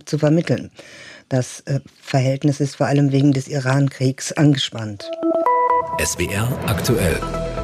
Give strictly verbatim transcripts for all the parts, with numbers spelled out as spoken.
zu vermitteln. Das äh, Verhältnis ist vor allem wegen des Iran-Kriegs angespannt. S W R aktuell.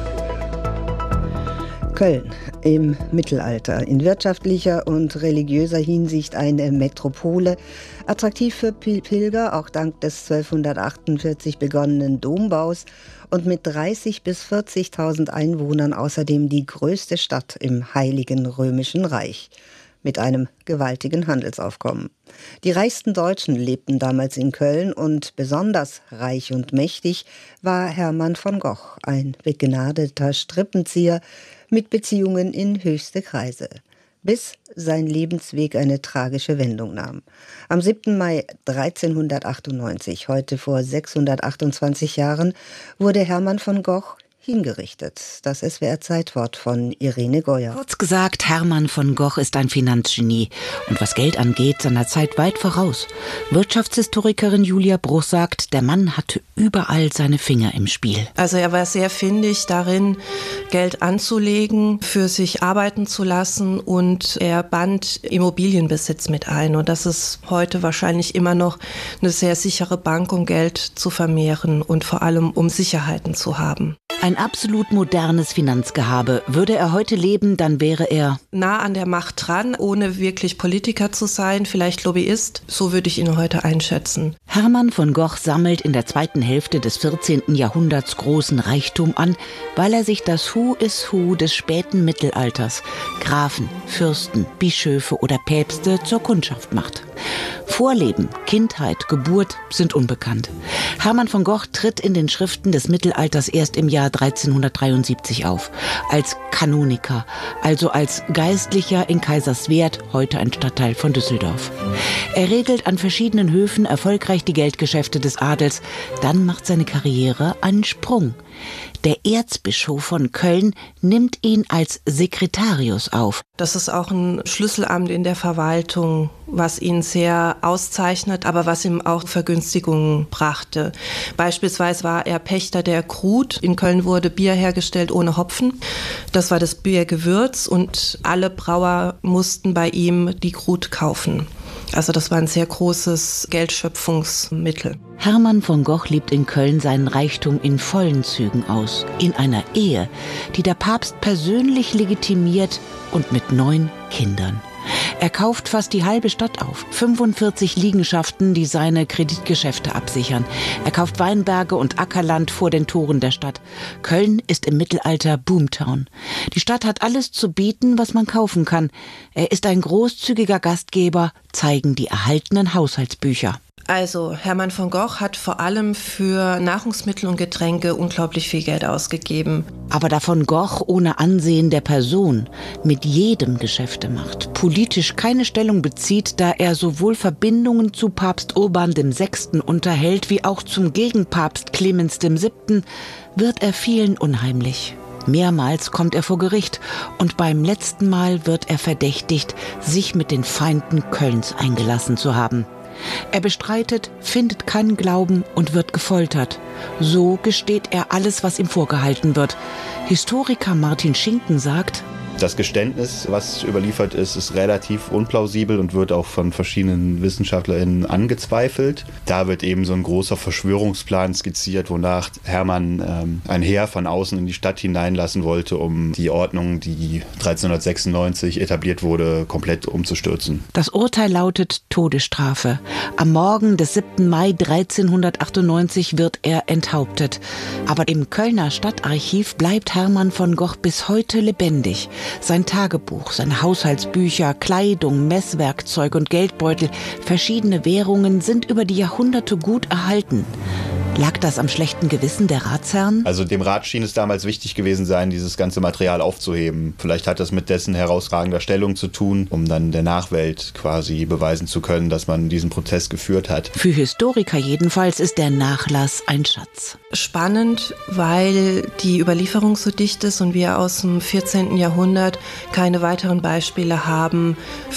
Köln im Mittelalter. In wirtschaftlicher und religiöser Hinsicht eine Metropole. Attraktiv für Pilger, auch dank des zwölfhundertachtundvierzig begonnenen Dombaus. Und mit dreißigtausend bis vierzigtausend Einwohnern außerdem die größte Stadt im Heiligen Römischen Reich. Mit einem gewaltigen Handelsaufkommen. Die reichsten Deutschen lebten damals in Köln und besonders reich und mächtig war Hermann von Gogh, ein begnadeter Strippenzieher mit Beziehungen in höchste Kreise, bis sein Lebensweg eine tragische Wendung nahm. Am siebten Mai dreizehnhundertachtundneunzig, heute vor sechshundertachtundzwanzig Jahren, wurde Hermann von Gogh hingerichtet. Das S W R-Zeitwort von Irene Goyer. Kurz gesagt, Hermann von Gogh ist ein Finanzgenie und was Geld angeht, seiner Zeit weit voraus. Wirtschaftshistorikerin Julia Bruch sagt, der Mann hatte überall seine Finger im Spiel. Also er war sehr findig darin, Geld anzulegen, für sich arbeiten zu lassen, und er band Immobilienbesitz mit ein. Und das ist heute wahrscheinlich immer noch eine sehr sichere Bank, um Geld zu vermehren und vor allem um Sicherheiten zu haben. Ein absolut modernes Finanzgehabe. Würde er heute leben, dann wäre er nah an der Macht dran, ohne wirklich Politiker zu sein, vielleicht Lobbyist. So würde ich ihn heute einschätzen. Hermann von Gogh sammelt in der zweiten Hälfte des vierzehnten Jahrhunderts großen Reichtum an, weil er sich das Who is Who des späten Mittelalters, Grafen, Fürsten, Bischöfe oder Päpste, zur Kundschaft macht. Vorleben, Kindheit, Geburt sind unbekannt. Hermann von Gogh tritt in den Schriften des Mittelalters erst im Jahr dreizehnhundertdreiundsiebzig auf. Als Kanoniker, also als Geistlicher in Kaiserswerth, heute ein Stadtteil von Düsseldorf. Er regelt an verschiedenen Höfen erfolgreich die Geldgeschäfte des Adels. Dann macht seine Karriere einen Sprung. Der Erzbischof von Köln nimmt ihn als Sekretarius auf. Das ist auch ein Schlüsselamt in der Verwaltung, was ihn sehr auszeichnet, aber was ihm auch Vergünstigungen brachte. Beispielsweise war er Pächter der Krut. In Köln wurde Bier hergestellt ohne Hopfen. Das war das Biergewürz und alle Brauer mussten bei ihm die Krut kaufen. Also das war ein sehr großes Geldschöpfungsmittel. Hermann von Gogh lebt in Köln seinen Reichtum in vollen Zügen aus. In einer Ehe, die der Papst persönlich legitimiert, und mit neun Kindern. Er kauft fast die halbe Stadt auf. fünfundvierzig Liegenschaften, die seine Kreditgeschäfte absichern. Er kauft Weinberge und Ackerland vor den Toren der Stadt. Köln ist im Mittelalter Boomtown. Die Stadt hat alles zu bieten, was man kaufen kann. Er ist ein großzügiger Gastgeber, zeigen die erhaltenen Haushaltsbücher. Also Hermann von Gogh hat vor allem für Nahrungsmittel und Getränke unglaublich viel Geld ausgegeben. Aber da von Gogh ohne Ansehen der Person mit jedem Geschäfte macht, politisch keine Stellung bezieht, da er sowohl Verbindungen zu Papst Urban der Sechste unterhält, wie auch zum Gegenpapst Clemens der Siebte, wird er vielen unheimlich. Mehrmals kommt er vor Gericht und beim letzten Mal wird er verdächtigt, sich mit den Feinden Kölns eingelassen zu haben. Er bestreitet, findet keinen Glauben und wird gefoltert. So gesteht er alles, was ihm vorgehalten wird. Historiker Martin Schinken sagt: Das Geständnis, was überliefert ist, ist relativ unplausibel und wird auch von verschiedenen WissenschaftlerInnen angezweifelt. Da wird eben so ein großer Verschwörungsplan skizziert, wonach Hermann ähm, ein Heer von außen in die Stadt hineinlassen wollte, um die Ordnung, die dreizehnhundertsechsundneunzig etabliert wurde, komplett umzustürzen. Das Urteil lautet Todesstrafe. Am Morgen des siebten Mai dreizehnhundertachtundneunzig wird er enthauptet. Aber im Kölner Stadtarchiv bleibt Hermann von Gogh bis heute lebendig. Sein Tagebuch, seine Haushaltsbücher, Kleidung, Messwerkzeug und Geldbeutel, verschiedene Währungen sind über die Jahrhunderte gut erhalten. Lag das am schlechten Gewissen der Ratsherren? Also dem Rat schien es damals wichtig gewesen sein, dieses ganze Material aufzuheben. Vielleicht hat das mit dessen herausragender Stellung zu tun, um dann der Nachwelt quasi beweisen zu können, dass man diesen Prozess geführt hat. Für Historiker jedenfalls ist der Nachlass ein Schatz. Spannend, weil die Überlieferung so dicht ist und wir aus dem vierzehnten Jahrhundert keine weiteren Beispiele haben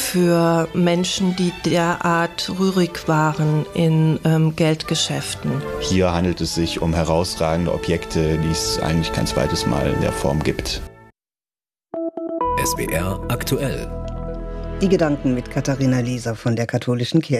für Menschen, die derart rührig waren in ähm, Geldgeschäften. Hier handelt es sich um herausragende Objekte, die es eigentlich kein zweites Mal in der Form gibt. S W R aktuell. Die Gedanken mit Katharina Lieser von der Katholischen Kirche.